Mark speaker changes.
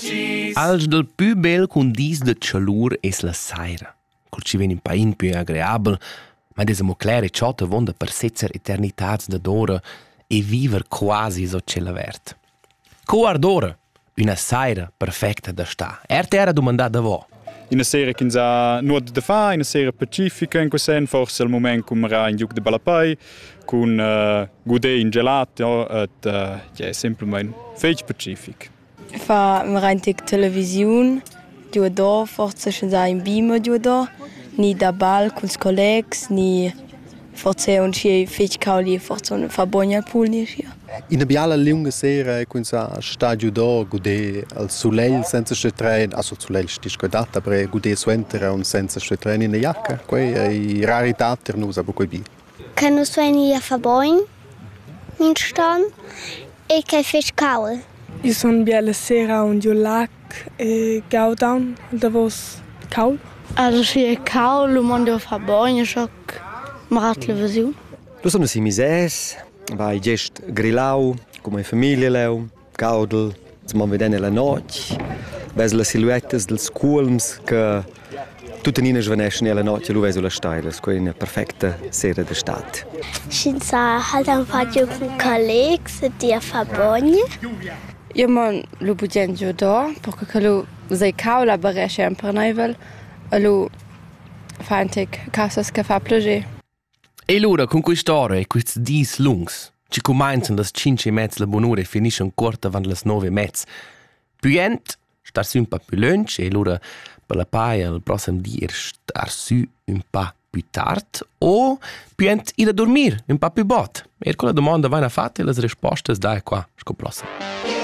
Speaker 1: Als del più bel condis de chalur es la saira. Col ci ven un pain più agreabel, ma desamo clare ciota vonda per setzer eternitats de d'ora e viver quasi so cella vert. Coar d'ora, una saira perfecta da sta. Era domandata da vo.
Speaker 2: Una sera che ha nuot da fa, una sera pacifica in quel senso, forse al momento come era in giug de Balapai, con gude in gelato, è semplicemente fech pacific.
Speaker 3: Fa merantic televisiun, giù da, forse schon da in Bima giù da, ni da bal con collegs, ni forse un ci fech cauli, forse un fa bogna al pool ni scia.
Speaker 4: In biala lunga sera con sa stadio do gude al soleil senza stretrein, also soleil sti scodata, aber gude suentera un senza stretrein in la jacca, quei è rarità per nus aber quei bi.
Speaker 5: Che non sueni a fa boin in stan e che fech caul.
Speaker 6: Io sono biala sera un lac e gaudown da vos caul.
Speaker 7: Also si caul lo mondo fa boin schoc marat television.
Speaker 8: Lo sono si mises. Vai gest grillau, come famiglia leu, gaudel, man veden la noc, ves le silhouettes dels culms che tutte nina sveneschen la noc e lu vesu la stailes, quei una perfecta sera de stat.
Speaker 5: Scinza halt un faggio con collegs di a fa bogne.
Speaker 3: Io man lo budgen giù da, perché lo sei caula beresce un per naivel, e lo fa antic casas che fa plager.
Speaker 1: E l'ora con quest'ora e questi dis lungs, ci cominciano das 5:30 la bonura e finiscono corta van las 9:30. Puient, star su un pa più lunch e l'ora per la paia il prossimo dia star su un pa più tard o puient ir a dormir un pa più bot. E con la domanda vanno fatte le risposte dai qua, scoprossa.